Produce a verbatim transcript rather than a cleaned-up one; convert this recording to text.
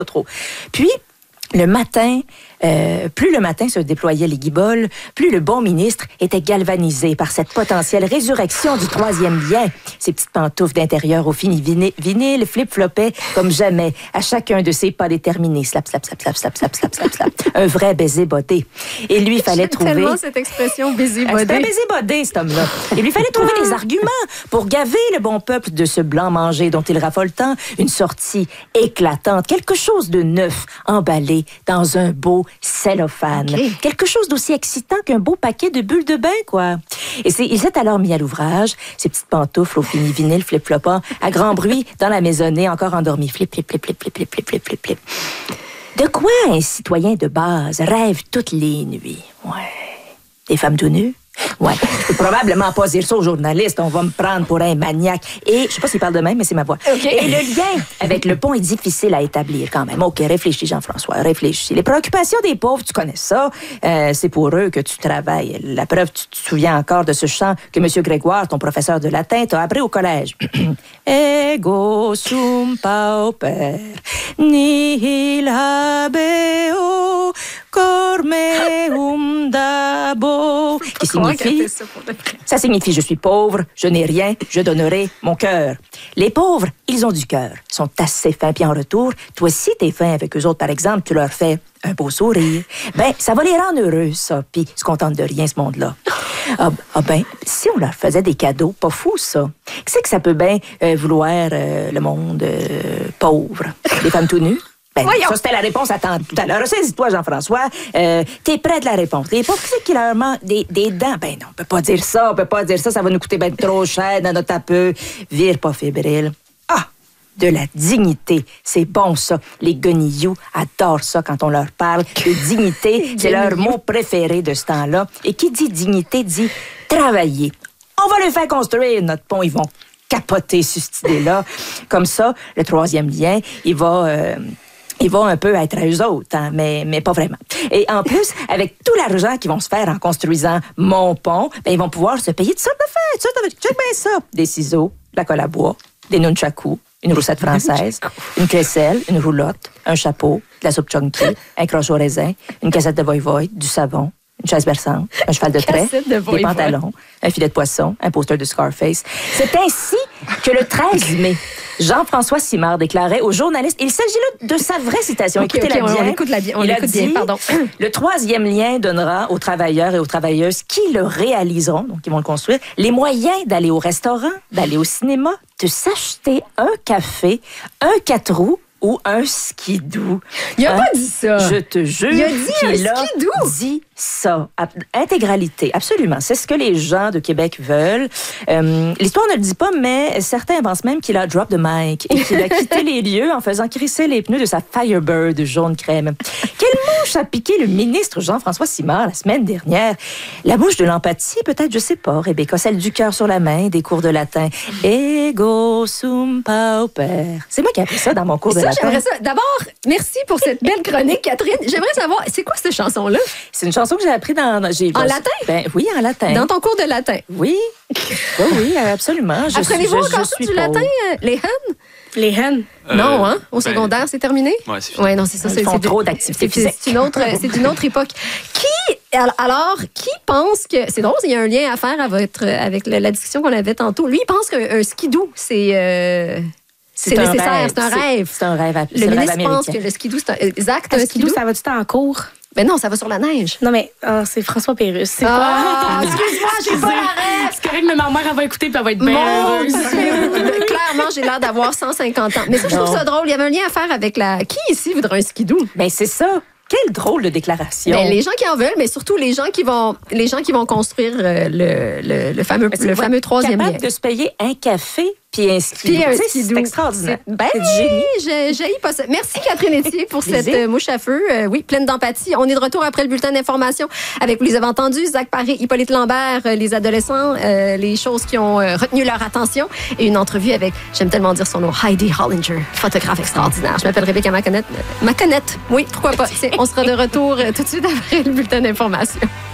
trop. Puis, le matin, euh, plus le matin se déployaient les guiboles, plus le bon ministre était galvanisé par cette potentielle résurrection du troisième lien. Ses petites pantoufles d'intérieur au fini vinyle, vinyle flip-flopaient comme jamais à chacun de ses pas déterminés. Slap, slap, slap, slap, slap, slap, slap, slap, slap. Un vrai baiser bodé. Et lui, il fallait trouver... tellement cette expression baiser bodé. C'est un baiser bodé, cet homme-là. Et lui, fallait trouver des arguments pour gaver le bon peuple de ce blanc mangé dont il raffole tant. Une sortie éclatante, quelque chose de neuf, emballé dans un beau cellophane. Okay. Quelque chose d'aussi excitant qu'un beau paquet de bulles de bain, quoi. Et c'est, il s'est alors mis à l'ouvrage, ses petites pantoufles au fini vinyle flip-flopant, à grand bruit, dans la maisonnée, encore endormi. Flip, flip, flip, flip, flip, flip, flip, flip, flip, flip. De quoi un citoyen de base rêve toutes les nuits? Ouais. Des femmes tout nues? Ouais. Je peux probablement pas dire ça aux journalistes. On va me prendre pour un maniaque. Et je sais pas s'il parle de même, mais c'est ma voix. Okay. Et le lien avec le pont est difficile à établir quand même. OK, réfléchis, Jean-François, réfléchis. Les préoccupations des pauvres, tu connais ça. Euh, c'est pour eux que tu travailles. La preuve, tu te souviens encore de ce chant que M. Grégoire, ton professeur de latin, t'a appris au collège. Ego sum pauper, nihil habeo, cor meum dabo. Qui signifie, ça, ça signifie je suis pauvre, je n'ai rien, je donnerai mon cœur. Les pauvres, ils ont du cœur, sont assez fins, puis en retour, toi si t'es fin avec eux autres, par exemple, tu leur fais un beau sourire, ben ça va les rendre heureux, ça, puis ils se contentent de rien, ce monde-là. Ah, ah ben, si on leur faisait des cadeaux, pas fou, ça. Qu'est-ce que ça peut bien euh, vouloir euh, le monde euh, pauvre? Les femmes tout nues? Ben, ça, c'était la réponse à tout à l'heure. Saisis-toi, Jean-François. Euh, t'es près de la réponse. Les pauvres, c'est qui leur manque des, des dents? Ben non, on peut pas dire ça, on peut pas dire ça. Ça va nous coûter ben trop cher dans notre peu. Vire pas fébrile. Ah! De la dignité. C'est bon, ça. Les guenilloux adorent ça quand on leur parle de dignité. C'est leur mot préféré de ce temps-là. Et qui dit dignité dit travailler. On va les faire construire, notre pont. Ils vont capoter sur cette idée-là. Comme ça, le troisième lien, il va... Euh, Ils vont un peu être à eux autres, hein, mais, mais pas vraiment. Et en plus, avec tout l'argent qu'ils vont se faire en construisant mon pont, ben, ils vont pouvoir se payer toutes sortes de fêtes. Check bien ça. Des ciseaux, de la colle à bois, des nunchakus, une roussette française, une crécelle, une roulotte, un chapeau, de la soupe chunky, un croche au raisin, une cassette de voy-voy, du savon, une chaise berçante, un cheval de trait, de des pantalons, un filet de poisson, un poster de Scarface. C'est ainsi que le treize mai, Jean-François Simard déclarait aux journalistes, il s'agit là de sa vraie citation. Okay, Écoutez-la okay, bien. On l'écoute la bien. On il l'écoute a dit, bien, pardon. Le troisième lien donnera aux travailleurs et aux travailleuses qui le réaliseront, donc ils vont le construire, les moyens d'aller au restaurant, d'aller au cinéma, de s'acheter un café, un quatre roues ou un skidoo. Il n'a hein? pas dit ça. Je te jure il a dit qu'il un a skidoo. dit ça. Intégralité, absolument. C'est ce que les gens de Québec veulent. Euh, l'histoire ne le dit pas, mais certains pensent même qu'il a drop the mic et qu'il a quitté les lieux en faisant crisser les pneus de sa Firebird jaune crème. Quelle mouche a piqué le ministre Jean-François Simard la semaine dernière? La mouche de l'empathie, peut-être, je sais pas, Rebecca. Celle du cœur sur la main, des cours de latin. Ego sum pauper. C'est moi qui ai appris ça dans mon cours de ça, latin. J'aimerais ça. D'abord, merci pour cette belle chronique, Catherine. J'aimerais savoir, c'est quoi cette chanson-là? C'est une chanson que j'ai appris dans... J'ai, en latin? Ben, oui, en latin. Dans ton cours de latin? Oui. Oui, oui, absolument. Je Apprenez-vous suis, je, encore je ça suis du pauvre. latin, euh, les hennes? Les hennes? Euh, non, hein? Au ben, secondaire, c'est terminé? Oui, c'est fini. Oui, non, c'est ça. Ils c'est, font c'est trop de, d'activités c'est, physiques. C'est une autre, c'est d'une autre époque. Qui, alors, qui pense que... C'est drôle, il y a un lien à faire à votre, avec la, la discussion qu'on avait tantôt. Lui, il pense qu'un skidoo, c'est... Euh, C'est, c'est nécessaire, rêve. c'est un rêve. C'est, c'est un rêve. Le ministre pense que le skidoo, c'est un exact. Un skidoo, ça va du temps en cours? Ben non, ça va sur la neige. Non, mais oh, c'est François Pérusse. C'est ah, pas... excuse-moi, j'ai pas la rêve. C'est correct, mais ma mère, elle va écouter puis elle va être bien heureuse. Clairement, j'ai l'air d'avoir cent cinquante ans. Mais ça, je trouve ça drôle. Il y avait un lien à faire avec la... Qui ici voudrait un skidoo? Ben c'est ça. Quelle drôle de déclaration. Ben, les gens qui en veulent, mais surtout les gens qui vont, les gens qui vont construire euh, le, le, le fameux, le fameux troisième lien. Capable de se payer un café puis un skidoo. Puis un skidoo. C'est extraordinaire. C'est, ben, c'est du génie. J'ai, j'ai pas ça. Merci Catherine Etier pour cette euh, mouche à feu. Euh, oui, pleine d'empathie. On est de retour après le bulletin d'information avec, vous les avez entendus, Zach Paré, Hippolyte Lambert, euh, les adolescents, euh, les choses qui ont euh, retenu leur attention et une entrevue avec, j'aime tellement dire son nom, Heidi Hollinger, photographe extraordinaire. Je m'appelle Rebecca Maconette. Maconette, oui, pourquoi pas. C'est, on sera de retour euh, tout de suite après le bulletin d'information.